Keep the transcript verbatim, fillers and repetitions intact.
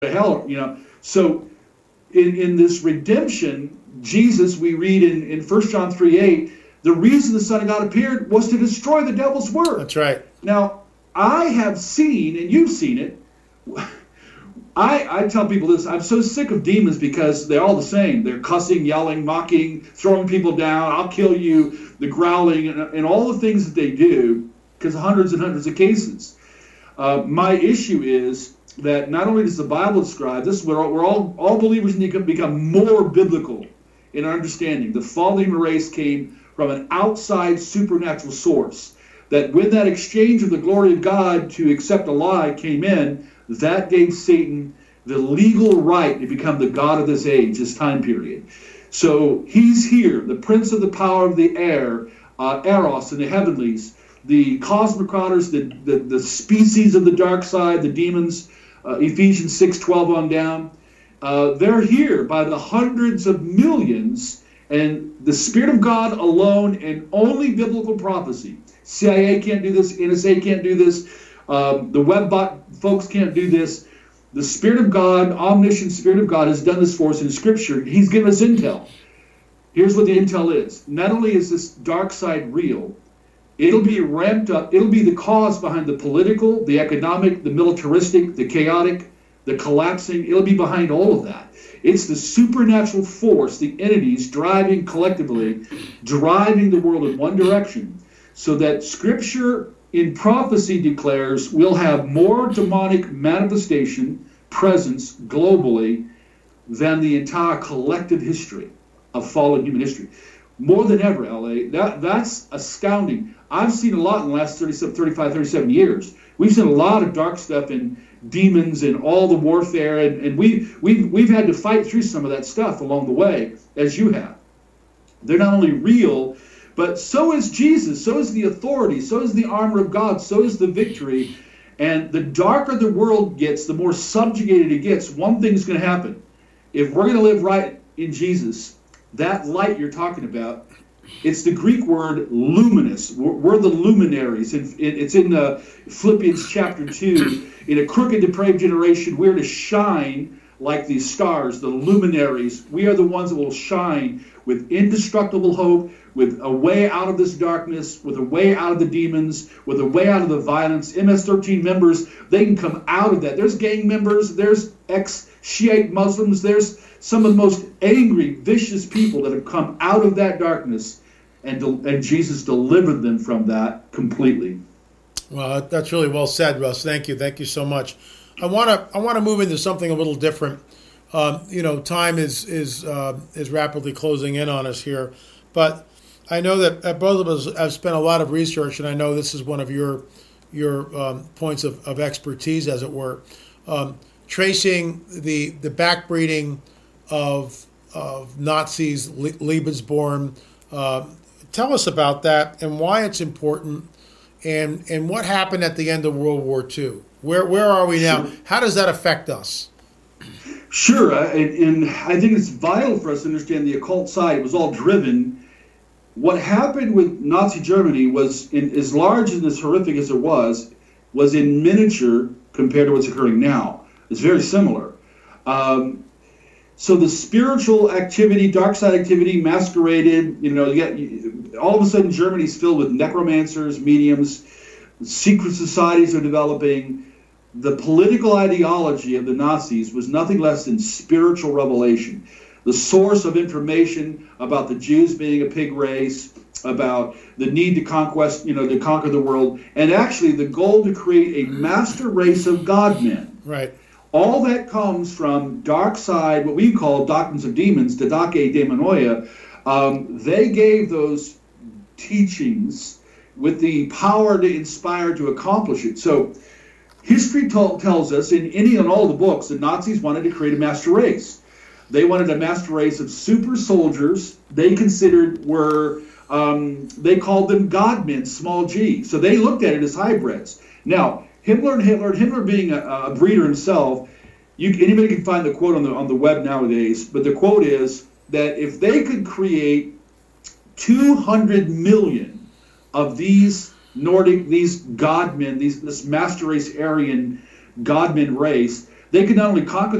to hell, you know. So in, in this redemption, Jesus, we read in, in First John three eight, the reason the Son of God appeared was to destroy the devil's work. That's right. Now, I have seen, and you've seen it, I, I tell people this, I'm so sick of demons because they're all the same. They're cussing, yelling, mocking, throwing people down, I'll kill you, the growling, and, and all the things that they do, because hundreds and hundreds of cases. Uh, my issue is that not only does the Bible describe this, we're all, we're all, all believers need to become more biblical in our understanding. The fallen human race came from an outside supernatural source. That when that exchange of the glory of God to accept a lie came in, that gave Satan the legal right to become the God of this age, this time period. So he's here, the prince of the power of the air, uh, Eros in the heavenlies, the cosmic marauders, the, the, the species of the dark side, the demons, uh, Ephesians six twelve on down. Uh, they're here by the hundreds of millions, and the Spirit of God alone and only biblical prophecy. C I A can't do this, N S A can't do this, um, the WebBot folks can't do this. The Spirit of God, omniscient Spirit of God, has done this for us in Scripture. He's given us intel. Here's what the intel is. Not only is this dark side real, it'll be ramped up. It'll be the cause behind the political, the economic, the militaristic, the chaotic, the collapsing. It'll be behind all of that. It's the supernatural force, the entities driving collectively, driving the world in one direction, so that Scripture in prophecy declares we'll have more demonic manifestation, presence globally than the entire collective history of fallen human history. More than ever, L A. That, that's astounding. I've seen a lot in the last thirty-seven, thirty-five, thirty-seven years. We've seen a lot of dark stuff in demons and all the warfare, and, and we, we've, we've had to fight through some of that stuff along the way, as you have. They're not only real, but so is Jesus, so is the authority, so is the armor of God, so is the victory. And the darker the world gets, the more subjugated it gets. One thing's going to happen. If we're going to live right in Jesus, that light you're talking about, it's the Greek word luminous. We're, we're the luminaries. It, it, it's in uh, Philippians chapter two. In a crooked, depraved generation, we're to shine like these stars, the luminaries. We are the ones that will shine with indestructible hope, with a way out of this darkness, with a way out of the demons, with a way out of the violence. M S thirteen members, they can come out of that. There's gang members, there's ex-Shiite Muslims, there's some of the most angry, vicious people that have come out of that darkness, and, and Jesus delivered them from that completely. Well, that's really well said, Russ. Thank you. Thank you so much. I want to I want to move into something a little different. Um, you know, time is is uh, is rapidly closing in on us here, but I know that uh, both of us have spent a lot of research, and I know this is one of your your um, points of, of expertise, as it were, um, tracing the the backbreeding of of Nazis, Le- Lebensborn. Uh, tell us about that and why it's important, and and what happened at the end of World War Two. Where where are we now? Sure. How does that affect us? Sure, uh, and, and I think it's vital for us to understand the occult side. It was all driven. What happened with Nazi Germany was, in, as large and as horrific as it was, was in miniature compared to what's occurring now. It's very similar. Um, so the spiritual activity, dark side activity, masqueraded. You know, you get, all of a sudden Germany's filled with necromancers, mediums, secret societies are developing. The political ideology of the Nazis was nothing less than spiritual revelation. The source of information about the Jews being a pig race, about the need to conquest, you know, to conquer the world, and actually the goal to create a master race of God-men. Right. All that comes from dark side, what we call doctrines of demons, didache daemonoia. Um, they gave those teachings with the power to inspire to accomplish it. So history t- tells us in any and all the books that Nazis wanted to create a master race. They wanted a master race of super soldiers they considered were, um, they called them God-men, small g. So they looked at it as hybrids. Now, Himmler and Hitler, Himmler being a, a breeder himself, you, anybody can find the quote on the on the web nowadays, but the quote is that if they could create two hundred million of these Nordic, these God-men, these, this master race Aryan God-men race, they could not only conquer